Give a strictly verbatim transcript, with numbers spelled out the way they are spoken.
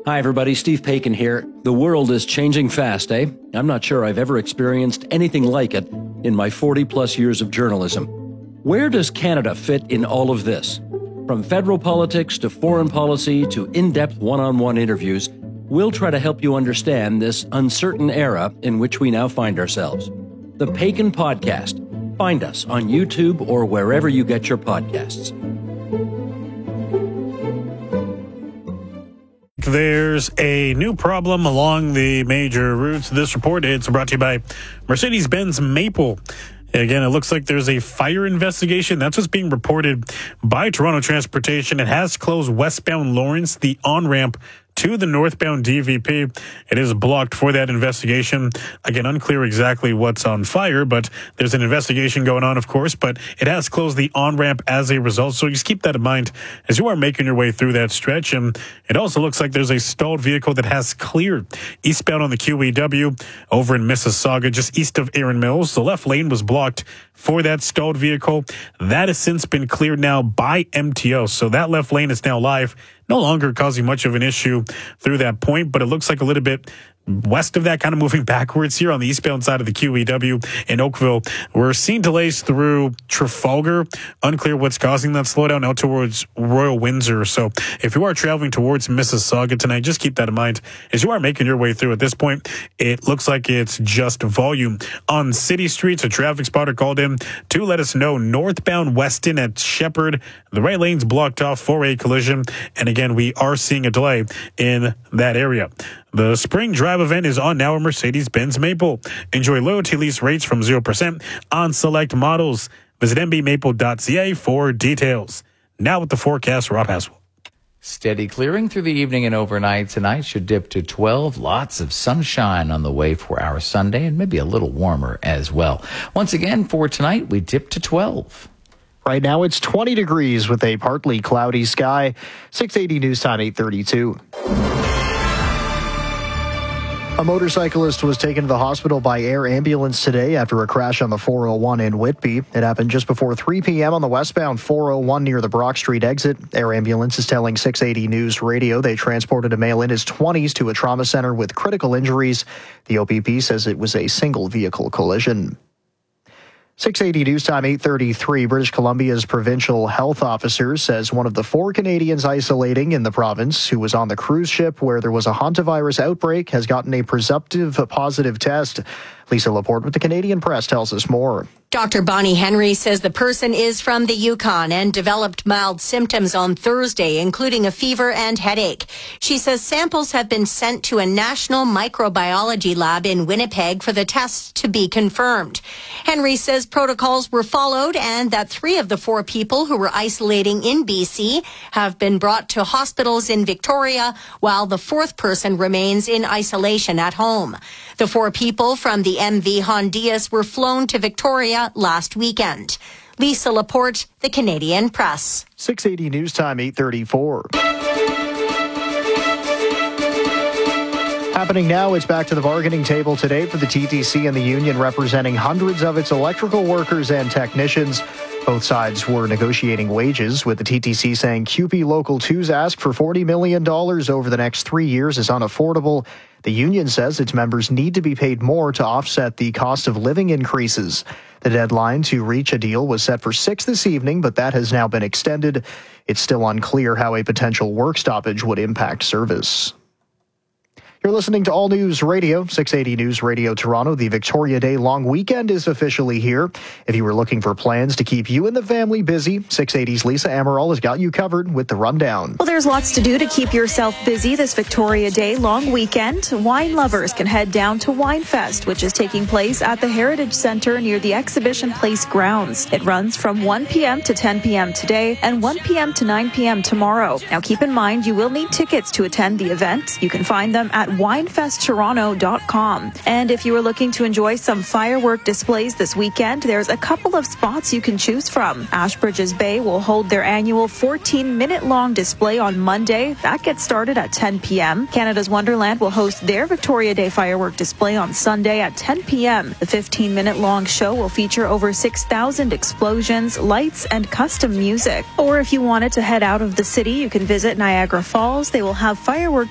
Hi, everybody. Steve Paikin here. The world is changing fast, eh? I'm not sure I've ever experienced anything like it in my forty-plus years of journalism. Where does Canada fit in all of this? From federal politics to foreign policy to in-depth one-on-one interviews, we'll try to help you understand this uncertain era in which we now find ourselves. The Paikin Podcast. Find us on YouTube or wherever you get your podcasts. There's a new problem along the major routes. This report is brought to you by Mercedes-Benz Maple. Again, it looks like there's a fire investigation. That's what's being reported by Toronto Transportation. It has closed westbound Lawrence, the on-ramp to the northbound D V P. It is blocked for that investigation. Again, unclear exactly what's on fire, but there's an investigation going on, of course, but it has closed the on-ramp as a result. So just keep that in mind as you are making your way through that stretch. And it also looks like there's a stalled vehicle that has cleared eastbound on the Q E W over in Mississauga, just east of Erin Mills. The left lane was blocked for that stalled vehicle. That has since been cleared now by M T O. So that left lane is now live, no longer causing much of an issue through that point, but it looks like a little bit west of that, kind of moving backwards here on the eastbound side of the Q E W in Oakville. We're seeing delays through Trafalgar. Unclear what's causing that slowdown out towards Royal Windsor. So if you are traveling towards Mississauga tonight, just keep that in mind as you are making your way through. At this point, it looks like it's just volume. On city streets, a traffic spotter called in to let us know northbound Weston at Shepherd, the right lane's blocked off for a collision. And again, we are seeing a delay in that area. The Spring Drive event is on now at Mercedes-Benz Maple. Enjoy loyalty lease rates from zero percent on select models. Visit m b maple dot c a for details. Now with the forecast, Rob Haswell. Steady clearing through the evening and overnight. Tonight should dip to twelve. Lots of sunshine on the way for our Sunday, and maybe a little warmer as well. Once again, for tonight, we dip to twelve. Right now, it's twenty degrees with a partly cloudy sky. six eighty News Time, eight thirty-two. A motorcyclist was taken to the hospital by air ambulance today after a crash on the four oh one in Whitby. It happened just before three p.m. on the westbound four oh one near the Brock Street exit. Air ambulance is telling six eighty News Radio they transported a male in his twenties to a trauma center with critical injuries. The O P P says it was a single vehicle collision. six eighty News Time, eight thirty-three. British Columbia's provincial health officer says one of the four Canadians isolating in the province who was on the cruise ship where there was a hantavirus outbreak has gotten a presumptive positive test. Lisa Laporte with the Canadian Press tells us more. Doctor Bonnie Henry says the person is from the Yukon and developed mild symptoms on Thursday, including a fever and headache. She says samples have been sent to a national microbiology lab in Winnipeg for the tests to be confirmed. Henry says protocols were followed and that three of the four people who were isolating in B C have been brought to hospitals in Victoria, while the fourth person remains in isolation at home. The four people from the M V Hondias were flown to Victoria last weekend. Lisa Laporte, the Canadian Press. six eighty News Time, eight thirty-four. Happening now, it's back to the bargaining table today for the T T C and the union representing hundreds of its electrical workers and technicians. Both sides were negotiating wages, with the T T C saying C U P E Local two's ask for forty million dollars over the next three years is unaffordable. The union says its members need to be paid more to offset the cost of living increases. The deadline to reach a deal was set for six this evening, but that has now been extended. It's still unclear how a potential work stoppage would impact service. You're listening to All News Radio, six eighty News Radio Toronto. The Victoria Day long weekend is officially here. If you were looking for plans to keep you and the family busy, six eighty's Lisa Amaral has got you covered with the rundown. Well, there's lots to do to keep yourself busy this Victoria Day long weekend. Wine lovers can head down to Winefest, which is taking place at the Heritage Centre near the Exhibition Place grounds. It runs from one p.m. to ten p.m. today and one p.m. to nine p.m. tomorrow. Now, keep in mind, you will need tickets to attend the event. You can find them at winefest toronto dot com. And if you are looking to enjoy some firework displays this weekend, there's a couple of spots you can choose from. Ashbridges Bay will hold their annual fourteen minute long display on Monday. That gets started at ten p.m. Canada's Wonderland will host their Victoria Day firework display on Sunday at ten p.m. The fifteen minute long show will feature over six thousand explosions, lights, and custom music. Or if you wanted to head out of the city, you can visit Niagara Falls. They will have firework